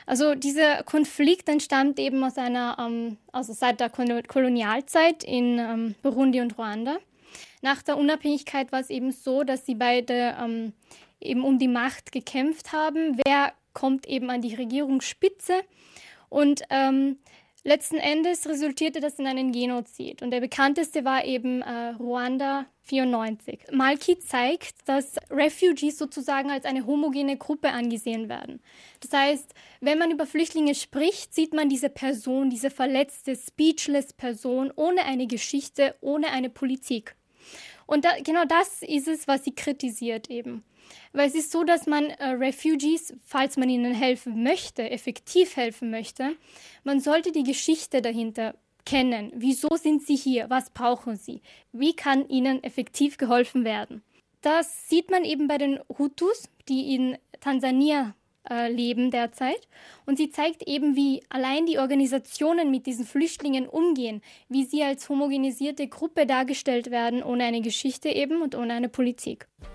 Also dieser Konflikt entstammt eben aus also seit der Kolonialzeit in Burundi und Ruanda. Nach der Unabhängigkeit war es eben so, dass sie beide eben um die Macht gekämpft haben. Wer kommt eben an die Regierungsspitze? Und letzten Endes resultierte das in einen Genozid. Und der bekannteste war eben Ruanda 94. Malki zeigt, dass Refugees sozusagen als eine homogene Gruppe angesehen werden. Das heißt, wenn man über Flüchtlinge spricht, sieht man diese Person, diese verletzte, speechless Person ohne eine Geschichte, ohne eine Politik. Und genau das ist es, was sie kritisiert eben. Weil es ist so, dass man Refugees, falls man ihnen helfen möchte, effektiv helfen möchte, man sollte die Geschichte dahinter kennen. Wieso sind sie hier? Was brauchen sie? Wie kann ihnen effektiv geholfen werden? Das sieht man eben bei den Hutus, die in Tansania leben derzeit. Und sie zeigt eben, wie allein die Organisationen mit diesen Flüchtlingen umgehen, wie sie als homogenisierte Gruppe dargestellt werden, ohne eine Geschichte eben und ohne eine Politik.